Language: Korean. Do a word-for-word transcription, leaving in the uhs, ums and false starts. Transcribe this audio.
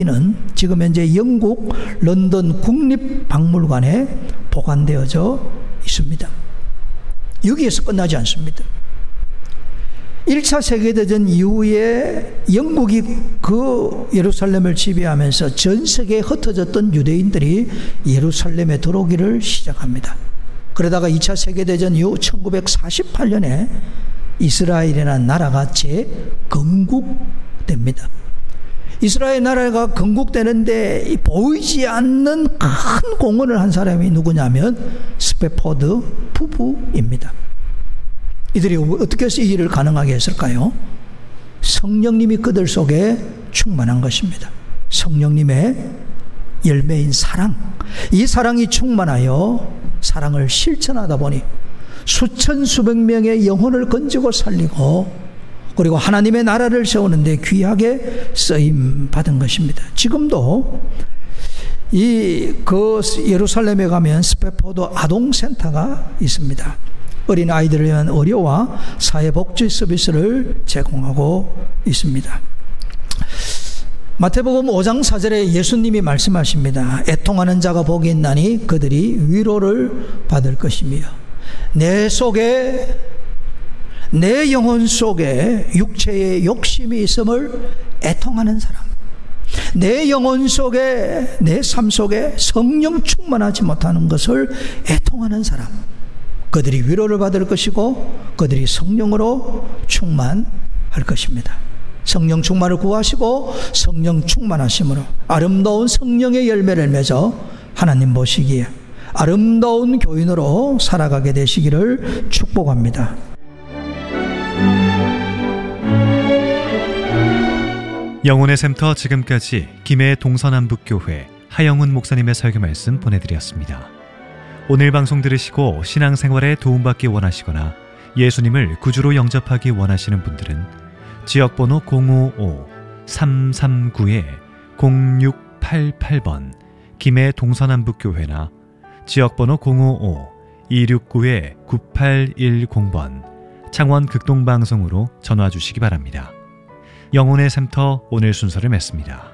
는 지금 현재 영국 런던 국립박물관에 보관되어져 있습니다. 여기에서 끝나지 않습니다. 일 차 세계대전 이후에 영국이 그 예루살렘을 지배하면서 전 세계에 흩어졌던 유대인들이 예루살렘에 들어오기를 시작합니다. 그러다가 이 차 세계대전 이후 천구백사십팔 년에 이스라엘이라는 나라가 재건국됩니다. 이스라엘 나라가 건국되는데 보이지 않는 큰 공헌을 한 사람이 누구냐면 스패포드 부부입니다. 이들이 어떻게 해서 이 일을 가능하게 했을까요? 성령님이 그들 속에 충만한 것입니다. 성령님의 열매인 사랑, 이 사랑이 충만하여 사랑을 실천하다 보니 수천 수백 명의 영혼을 건지고 살리고, 그리고 하나님의 나라를 세우는데 귀하게 쓰임 받은 것입니다. 지금도 이 그 예루살렘에 가면 스패포드 아동센터가 있습니다. 어린 아이들을 위한 의료와 사회복지 서비스를 제공하고 있습니다. 마태복음 오 장 사 절에 예수님이 말씀하십니다. 애통하는 자가 복이 있나니 그들이 위로를 받을 것이며, 내 속에 내 영혼 속에 육체의 욕심이 있음을 애통하는 사람, 내 영혼 속에 내 삶 속에 성령 충만하지 못하는 것을 애통하는 사람, 그들이 위로를 받을 것이고 그들이 성령으로 충만할 것입니다. 성령 충만을 구하시고 성령 충만하심으로 아름다운 성령의 열매를 맺어 하나님 보시기에 아름다운 교인으로 살아가게 되시기를 축복합니다. 영혼의 샘터, 지금까지 김해 동서남북교회 하영훈 목사님의 설교 말씀 보내드렸습니다. 오늘 방송 들으시고 신앙생활에 도움받기 원하시거나 예수님을 구주로 영접하기 원하시는 분들은 지역번호 공오오 삼삼구 공육팔팔 번 김해 동서남북교회나 지역번호 공오오 이육구 구팔일공 번 창원 극동방송으로 전화 주시기 바랍니다. 영혼의 샘터 오늘 순서를 맺습니다.